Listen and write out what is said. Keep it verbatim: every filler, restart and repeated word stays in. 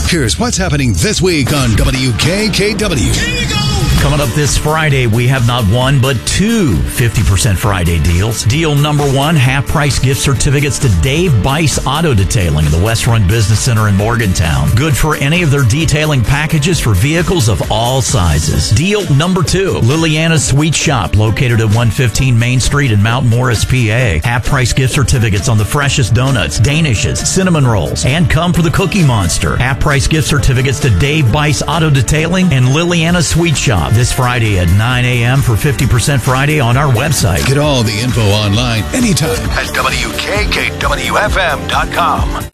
Here's what's happening this week on W K K W. Coming up this Friday, we have not one, but two fifty percent Friday deals. Deal number one, half-price gift certificates to Dave Bice Auto Detailing in the West Run Business Center in Morgantown. Good for any of their detailing packages for vehicles of all sizes. Deal number two, Liliana's Sweet Shop, located at one fifteen Main Street in Mount Morris, P A. Half-price gift certificates on the freshest donuts, danishes, cinnamon rolls, and come for the Cookie Monster. Half-price gift certificates to Dave Bice Auto Detailing and Liliana's Sweet Shop this Friday at nine a.m. for fifty percent Friday on our website. Get all the info online anytime at W K K W F M dot com.